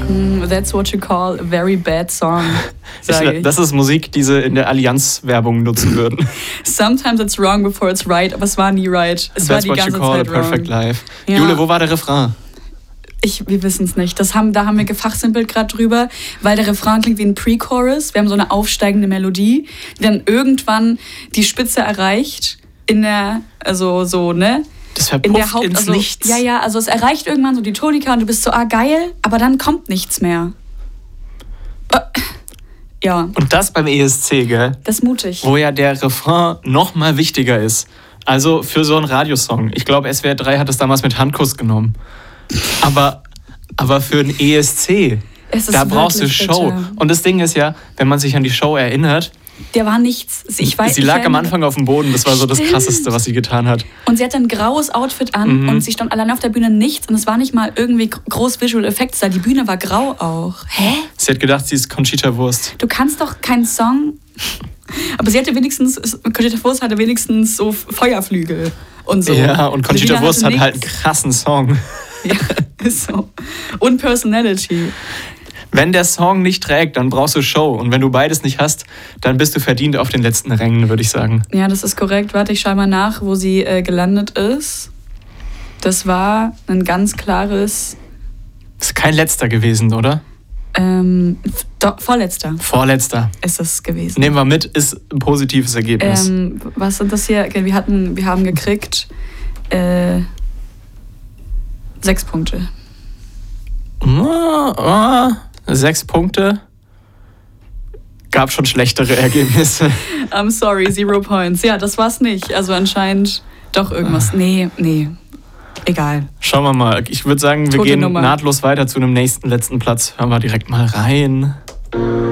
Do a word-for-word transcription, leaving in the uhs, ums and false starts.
Mm, that's what you call a very bad song. Ich, das ist Musik, die sie in der Allianz-Werbung nutzen würden. Sometimes it's wrong before it's right, aber es war nie right. Es That's war die what ganze you call Zeit a perfect wrong. life. Ja. Jule, wo war der Refrain? Ich, wir wissen es nicht. Das haben, da haben wir gefachsimpelt gerade drüber, weil der Refrain klingt wie ein Pre-Chorus. Wir haben so eine aufsteigende Melodie, die dann irgendwann die Spitze erreicht in der, also so, ne? Das verpufft in der Haupt, ins also, Nichts. Ja, ja, also es erreicht irgendwann so die Tonika und du bist so, ah, geil, aber dann kommt nichts mehr. Äh, ja. Und das beim E S C, gell? Das ist mutig. Wo ja der Refrain noch mal wichtiger ist. Also für so einen Radiosong. Ich glaube, S W R drei hat es damals mit Handkuss genommen. Aber, aber für ein E S C, es ist da brauchst du Show. Bitte. Und das Ding ist ja, wenn man sich an die Show erinnert, der war nichts. Ich weiß, sie ich lag weiß, am Anfang auf dem Boden. Das war so das Stimmt. Krasseste, was sie getan hat. Und sie hatte ein graues Outfit an Mhm. und sie stand allein auf der Bühne nichts und es war nicht mal irgendwie groß Visual Effects da. Die Bühne war grau auch. Hä? Sie hat gedacht, sie ist Conchita Wurst. Du kannst doch keinen Song... Aber sie hatte wenigstens... Conchita Wurst hatte wenigstens so Feuerflügel und so. Ja, und Conchita Selina Wurst hatte hat halt einen nichts. krassen Song. Ja, ist so. Und Personality. Wenn der Song nicht trägt, dann brauchst du Show. Und wenn du beides nicht hast, dann bist du verdient auf den letzten Rängen, würde ich sagen. Ja, das ist korrekt. Warte, ich schaue mal nach, wo sie äh, gelandet ist. Das war ein ganz klares... Ist kein letzter gewesen, oder? Ähm, do, vorletzter Vorletzter. ist es gewesen. Nehmen wir mit, ist ein positives Ergebnis. Ähm, was sind das hier? Wir, hatten, wir haben gekriegt äh, sechs Punkte. Oh, oh, sechs Punkte. Gab schon schlechtere Ergebnisse. I'm sorry, zero points. Ja, das war's nicht. Also anscheinend doch irgendwas. Nee, nee. Egal. Schauen wir mal. Ich würde sagen, wir Tote gehen Nummer. nahtlos weiter zu einem nächsten letzten Platz. Hören wir direkt mal rein.